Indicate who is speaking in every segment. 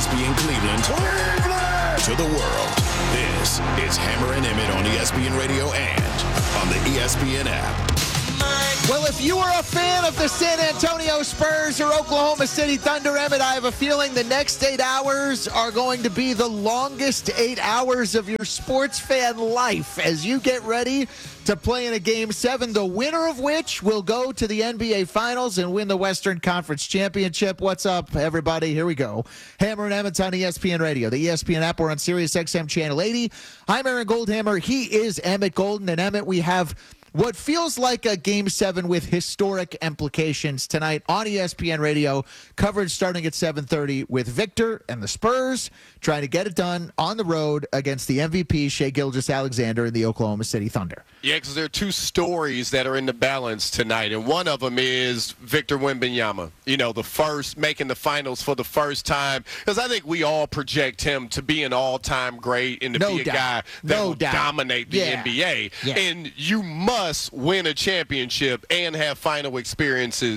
Speaker 1: ESPN Cleveland to the world. This is Hammer and Emmett on ESPN Radio and on the ESPN app.
Speaker 2: Well, if you are a fan of the San Antonio Spurs or Oklahoma City Thunder, Emmett, I have a feeling the next 8 hours are going to be the longest 8 hours of your sports fan life as you get ready to play in a Game 7, the winner of which will go to the NBA Finals and win the Western Conference Championship. What's up, everybody? Here we go. Hammer and Emmett's on ESPN Radio, the ESPN app. We're on Sirius XM Channel 80. I'm Aaron Goldhammer. He is Emmett Golden. And Emmett, we have what feels like a Game 7 with historic implications tonight on ESPN Radio. Coverage starting at 7:30 with Victor and the Spurs trying to get it done on the road against the MVP, Shai Gilgeous-Alexander, and the Oklahoma City Thunder.
Speaker 3: Yeah, because there are two stories that are in the balance tonight, and one of them is Victor Wembanyama. You know, the first, making the finals for the first time, because I think we all project him to be an all-time great and to be a guy that will dominate the NBA. Yeah. And you must win a championship and have final experiences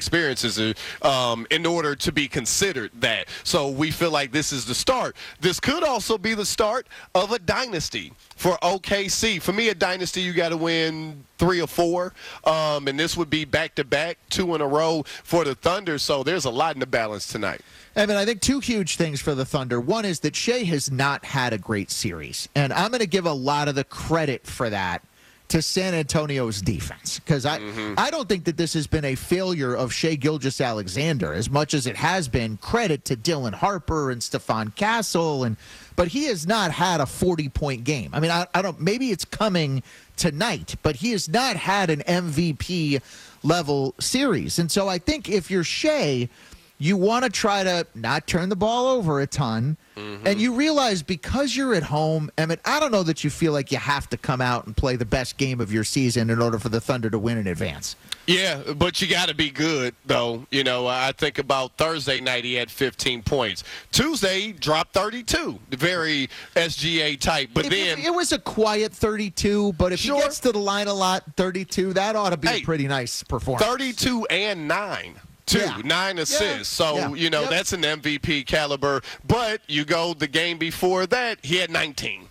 Speaker 3: in order to be considered that. So we feel like this is the start. This could also be the start of a dynasty for OKC. For me, a dynasty, you got to win 3 or 4, and this would be back-to-back, 2 in a row for the Thunder. So there's a lot in the balance tonight.
Speaker 2: I mean, I think two huge things for the Thunder. One is that Shai has not had a great series, and I'm going to give a lot of the credit for that to San Antonio's defense, because I don't think that this has been a failure of Shai Gilgeous-Alexander as much as it has been credit to Dylan Harper and Stephon Castle, but he has not had a 40-point game. I mean, I don't. Maybe it's coming tonight, but he has not had an MVP level series, and so I think if you're Shai, you want to try to not turn the ball over a ton. And you realize because you're at home, Emmett, I don't know that you feel like you have to come out and play the best game of your season in order for the Thunder to win in advance.
Speaker 3: Yeah, but you got to be good, though. You know, I think about Thursday night, he had 15 points. Tuesday, dropped 32, very SGA type. But then
Speaker 2: it was a quiet 32, but if he gets to the line a lot, 32, that ought to be a pretty nice performance.
Speaker 3: 32 and 9. 9 assists. So, that's an MVP caliber. But you go the game before that, he had 19.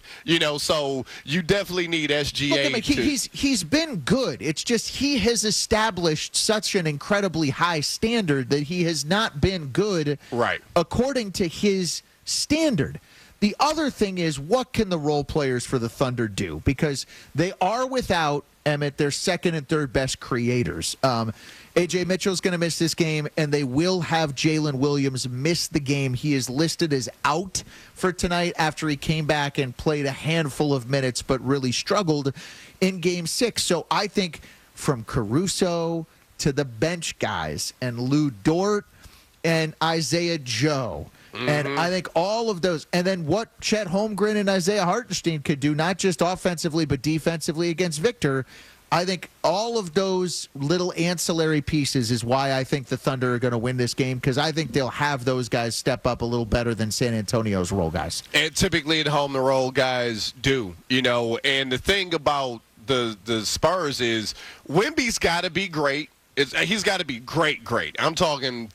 Speaker 3: So you definitely need SGA.
Speaker 2: Look, he's been good. It's just he has established such an incredibly high standard that he has not been good according to his standard. The other thing is, what can the role players for the Thunder do? Because they are without, Emmett, their second and third best creators. A.J. Mitchell's going to miss this game, and they will have Jalen Williams miss the game. He is listed as out for tonight after he came back and played a handful of minutes but really struggled in Game 6. So I think from Caruso to the bench guys and Lou Dort and Isaiah Joe, and I think all of those, and then what Chet Holmgren and Isaiah Hartenstein could do, not just offensively but defensively against Victor, I think all of those little ancillary pieces is why I think the Thunder are going to win this game, because I think they'll have those guys step up a little better than San Antonio's role guys.
Speaker 3: And typically at home, the role guys do, and the thing about the Spurs is Wemby's got to be great. He's got to be great. I'm talking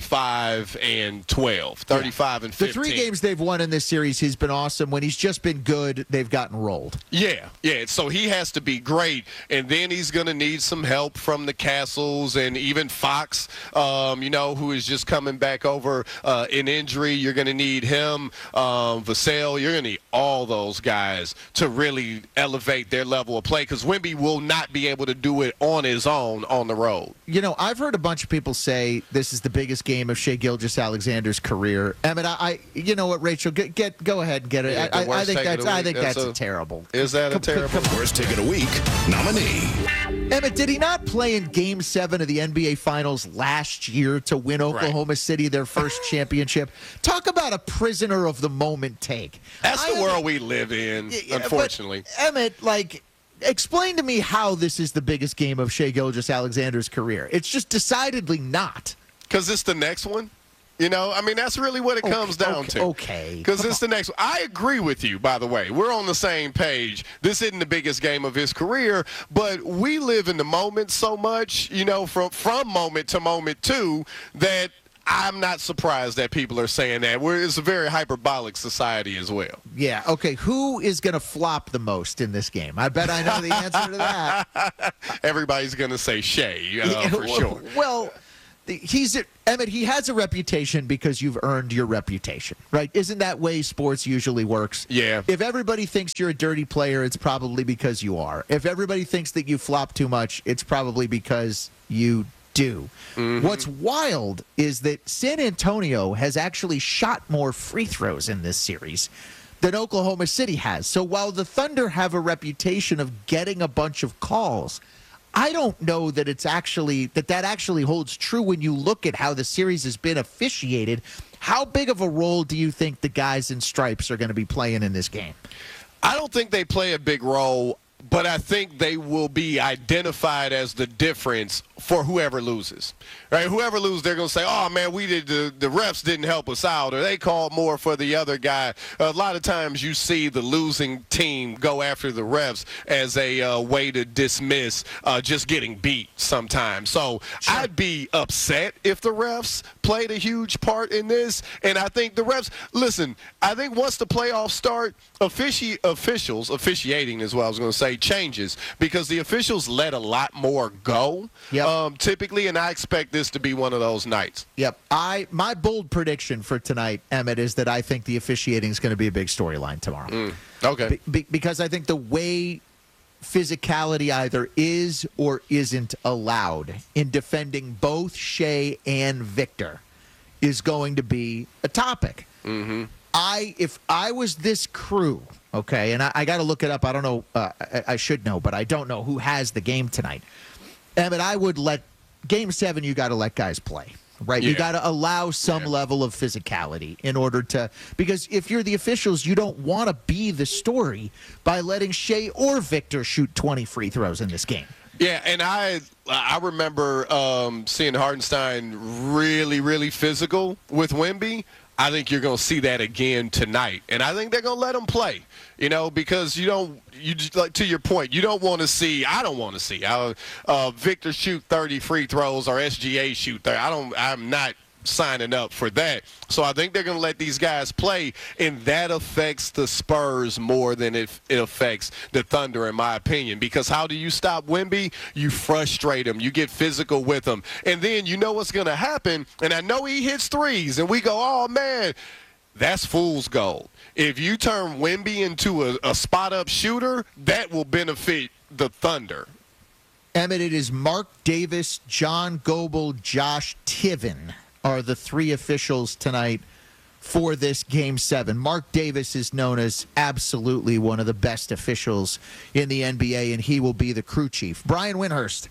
Speaker 3: 35 and 12, 35 and 15.
Speaker 2: The 3 games they've won in this series, he's been awesome. When he's just been good, they've gotten rolled.
Speaker 3: Yeah. So he has to be great, and then he's going to need some help from the Castles and even Fox, who is just coming back over an injury. You're going to need him, Vassell. You're going to need all those guys to really elevate their level of play, because Wemby will not be able to do it on his own on the road.
Speaker 2: I've heard a bunch of people say this is the biggest game of Shai Gilgeous-Alexander's career. Emmett, you know what, Rachel, go ahead and get it.
Speaker 3: Yeah,
Speaker 2: I think that's a terrible.
Speaker 3: Is that a terrible?
Speaker 1: Worst take of the week nominee.
Speaker 2: Emmett, did he not play in Game 7 of the NBA Finals last year to win Oklahoma City their first championship? Talk about a prisoner of the moment take.
Speaker 3: That's the world we live in, unfortunately.
Speaker 2: But, Emmett, explain to me how this is the biggest game of Shai Gilgeous-Alexander's career. It's just decidedly not.
Speaker 3: Because it's the next one. That's really what it comes down to.
Speaker 2: Okay.
Speaker 3: Because it's the next one. I agree with you, by the way. We're on the same page. This isn't the biggest game of his career, but we live in the moment so much, from moment to moment, too, that I'm not surprised that people are saying that. It's a very hyperbolic society as well.
Speaker 2: Yeah. Okay. Who is going to flop the most in this game? I bet I know the answer to that.
Speaker 3: Everybody's going to say Shea, for sure.
Speaker 2: Well, Emmett, he has a reputation because you've earned your reputation, right? Isn't that way sports usually works?
Speaker 3: Yeah.
Speaker 2: If everybody thinks you're a dirty player, it's probably because you are. If everybody thinks that you flop too much, it's probably because you do. Mm-hmm. What's wild is that San Antonio has actually shot more free throws in this series than Oklahoma City has. So while the Thunder have a reputation of getting a bunch of calls, I don't know that that actually holds true when you look at how the series has been officiated. How big of a role do you think the guys in stripes are going to be playing in this game?
Speaker 3: I don't think they play a big role, but I think they will be identified as the difference for whoever loses. Right? Whoever loses, they're going to say, oh, man, the refs didn't help us out, or they called more for the other guy. A lot of times you see the losing team go after the refs as a way to dismiss just getting beat sometimes. So sure. I'd be upset if the refs played a huge part in this. And I think the refs, listen, I think once the playoffs start, officiating is what I was going to say, changes because the officials let a lot more go. Yep. Typically, and I expect this to be one of those nights.
Speaker 2: Yep. My bold prediction for tonight, Emmett, is that I think the officiating is going to be a big storyline tomorrow.
Speaker 3: Okay.
Speaker 2: Because I think the way physicality either is or isn't allowed in defending both Shea and Victor is going to be a topic. Mm-hmm. If I was this crew, okay, and I got to look it up. I don't know. I should know, but I don't know who has the game tonight. But I would let Game 7, you got to let guys play, right? Yeah. You got to allow some level of physicality in order to – because if you're the officials, you don't want to be the story by letting Shea or Victor shoot 20 free throws in this game.
Speaker 3: Yeah, and I remember seeing Hartenstein really, really physical with Wemby. I think you're going to see that again tonight, and I think they're going to let him play. Because like to your point, you don't want to see. I don't want to see Victor shoot 30 free throws or SGA shoot 30. I'm not signing up for that. So I think they're going to let these guys play, and that affects the Spurs more than it affects the Thunder, in my opinion. Because how do you stop Wemby? You frustrate him. You get physical with him. And then you know what's going to happen, and I know he hits threes, and we go, oh, man, that's fool's gold. If you turn Wemby into a spot-up shooter, that will benefit the Thunder.
Speaker 2: Emmett, it is Mark Davis, John Goble, Josh Tiven are the three officials tonight for this Game 7. Mark Davis is known as absolutely one of the best officials in the NBA, and he will be the crew chief. Brian Windhorst,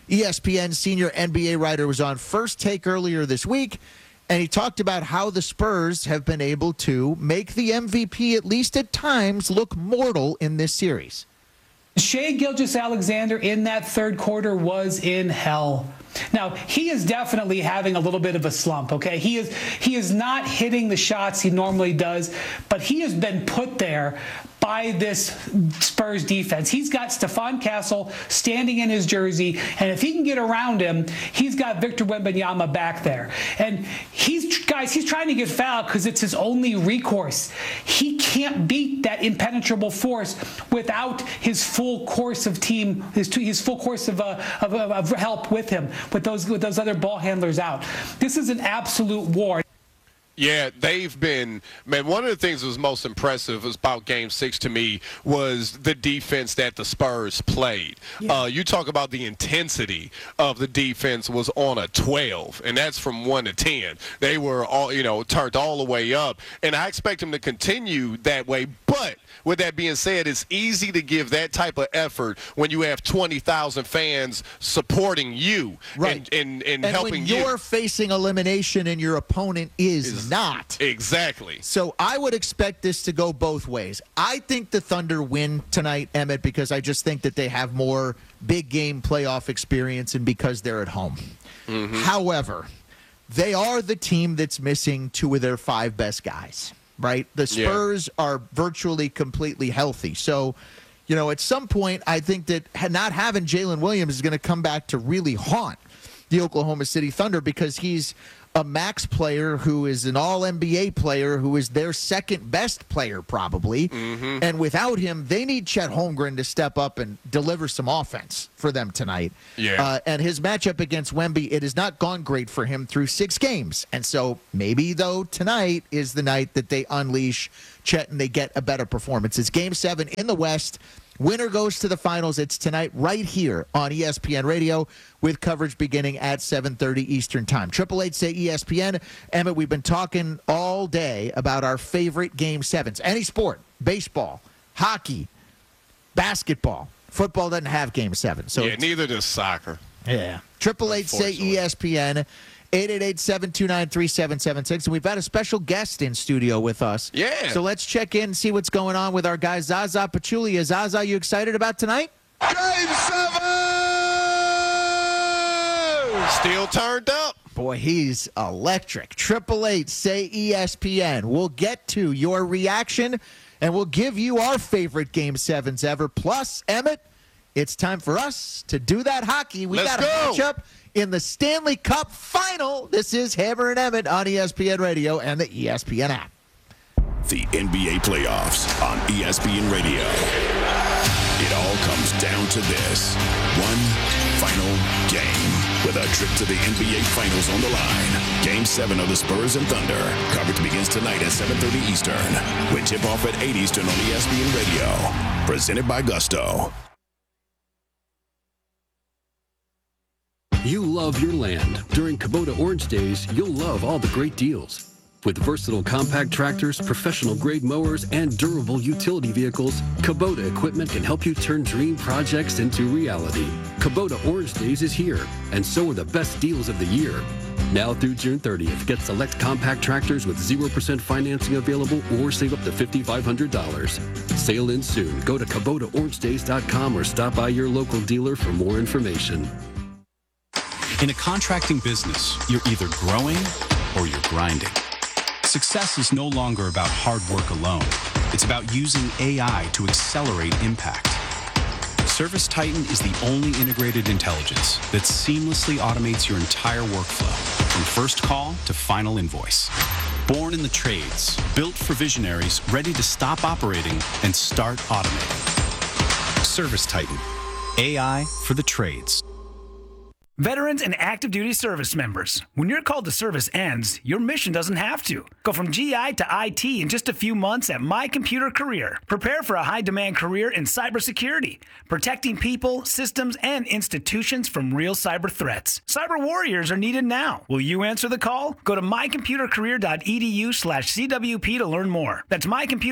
Speaker 2: ESPN senior NBA writer, was on First Take earlier this week, and he talked about how the Spurs have been able to make the MVP, at least at times, look mortal in this series.
Speaker 4: Shai Gilgeous-Alexander in that third quarter was in hell. Now, he is definitely having a little bit of a slump, okay? He is not hitting the shots he normally does, but he has been put there by this Spurs defense. He's got Stephon Castle standing in his jersey, and if he can get around him, he's got Victor Wembanyama back there. And he's trying to get fouled because it's his only recourse. He can't beat that impenetrable force without his full course of team, his full course of help with him, with those other ball handlers out. This is an absolute war.
Speaker 3: Yeah, they've been, man, one of the things that was most impressive about Game 6 to me was the defense that the Spurs played. Yeah. You talk about the intensity of the defense was on a 12, and that's from 1 to 10. They were all, turned all the way up, and I expect them to continue that way. But with that being said, it's easy to give that type of effort when you have 20,000 fans supporting you,
Speaker 2: right,
Speaker 3: and helping you.
Speaker 2: And when you're facing elimination and your opponent is not.
Speaker 3: Exactly.
Speaker 2: So I would expect this to go both ways. I think the Thunder win tonight, Emmett, because I just think that they have more big game playoff experience and because they're at home. Mm-hmm. However, they are the team that's missing 2 of their 5 best guys, right? The Spurs are virtually completely healthy. So, at some point, I think that not having Jalen Williams is going to come back to really haunt the Oklahoma City Thunder because he's a max player who is an all-NBA player who is their second best player probably. Mm-hmm. And without him, they need Chet Holmgren to step up and deliver some offense for them tonight.
Speaker 3: Yeah.
Speaker 2: And his matchup against Wemby, it has not gone great for him through 6 games. And so maybe, though, tonight is the night that they unleash Chet and they get a better performance. It's Game 7 in the West. Winner goes to the finals. It's tonight right here on ESPN Radio with coverage beginning at 7:30 Eastern Time. 888-SAY-ESPN. Emmett, we've been talking all day about our favorite Game 7s. Any sport, baseball, hockey, basketball. Football doesn't have Game 7. So
Speaker 3: yeah, neither does soccer.
Speaker 2: Yeah. 888-SAY-ESPN. 888-729-3776. And we've got a special guest in studio with us.
Speaker 3: Yeah.
Speaker 2: So let's check in and see what's going on with our guy, Zaza Pachulia. Zaza, you excited about tonight?
Speaker 3: Game 7! Still turned up.
Speaker 2: Boy, he's electric. 888-SAY-ESPN. We'll get to your reaction, and we'll give you our favorite Game 7s ever. Plus, Emmett, it's time for us to do that hockey. We got a matchup in the Stanley Cup Final. This is Hammer and Emmett on ESPN Radio and the ESPN app.
Speaker 1: The NBA playoffs on ESPN Radio. It all comes down to this. One final game with a trip to the NBA Finals on the line. Game 7 of the Spurs and Thunder. Coverage begins tonight at 7:30 Eastern. With tip-off at 8 Eastern on ESPN Radio. Presented by Gusto.
Speaker 5: You love your land. During Kubota Orange Days, you'll love all the great deals. With versatile compact tractors, professional-grade mowers, and durable utility vehicles, Kubota equipment can help you turn dream projects into reality. Kubota Orange Days is here, and so are the best deals of the year. Now through June 30th, get select compact tractors with 0% financing available or save up to $5,500. Sale ends soon. Go to KubotaOrangeDays.com or stop by your local dealer for more information.
Speaker 6: In a contracting business, you're either growing or you're grinding. Success is no longer about hard work alone. It's about using AI to accelerate impact. ServiceTitan is the only integrated intelligence that seamlessly automates your entire workflow, from first call to final invoice. Born in the trades, built for visionaries ready to stop operating and start automating. ServiceTitan, AI for the trades.
Speaker 7: Veterans and active duty service members, when your call to service ends, your mission doesn't have to. Go from GI to IT in just a few months at My Computer Career. Prepare for a high-demand career in cybersecurity, protecting people, systems, and institutions from real cyber threats. Cyber warriors are needed now. Will you answer the call? Go to mycomputercareer.edu/CWP to learn more. That's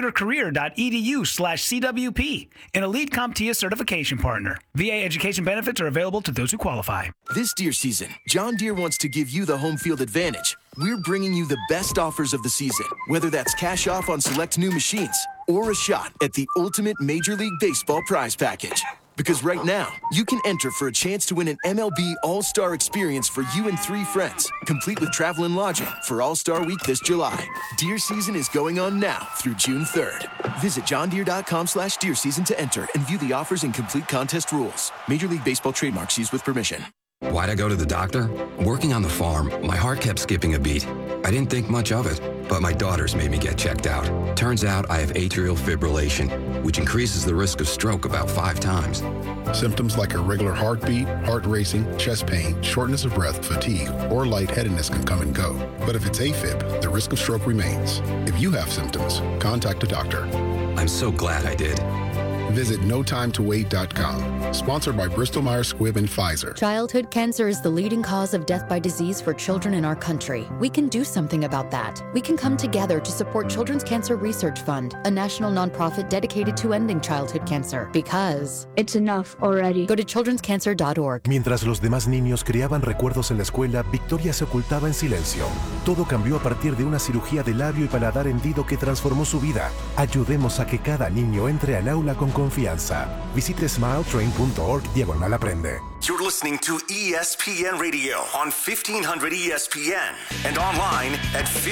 Speaker 7: mycomputercareer.edu/CWP, an elite CompTIA certification partner. VA education benefits are available to those who qualify.
Speaker 8: This deer season, John Deere wants to give you the home field advantage. We're bringing you the best offers of the season, whether that's cash off on select new machines or a shot at the ultimate Major League Baseball prize package. Because right now, you can enter for a chance to win an MLB All-Star experience for you and 3 friends, complete with travel and lodging for All-Star Week this July. Deer season is going on now through June 3rd. Visit johndeere.com/deer season to enter and view the offers and complete contest rules. Major League Baseball trademarks used with permission.
Speaker 9: Why'd I go to the doctor? Working on the farm, my heart kept skipping a beat. I didn't think much of it, but my daughters made me get checked out. Turns out I have atrial fibrillation, which increases the risk of stroke about 5 times.
Speaker 10: Symptoms like irregular heartbeat, heart racing, chest pain, shortness of breath, fatigue, or lightheadedness can come and go. But if it's AFib, the risk of stroke remains. If you have symptoms, contact a doctor.
Speaker 9: I'm so glad I did.
Speaker 10: Visit NoTimeToWait.com. Sponsored by Bristol-Myers Squibb and Pfizer.
Speaker 11: Childhood cancer is the leading cause of death by disease for children in our country. We can do something about that. We can come together to support Children's Cancer Research Fund, a national nonprofit dedicated to ending childhood cancer. Because
Speaker 12: it's enough already.
Speaker 11: Go to childrenscancer.org.
Speaker 13: Mientras los demás niños criaban recuerdos en la escuela, Victoria se ocultaba en silencio. Todo cambió a partir de una cirugía de labio y paladar hendido que transformó su vida. Ayudemos a que cada niño entre al aula con confianza. Visite smiletrain.org/aprende.
Speaker 14: You're listening to ESPN Radio on 1500 ESPN and online at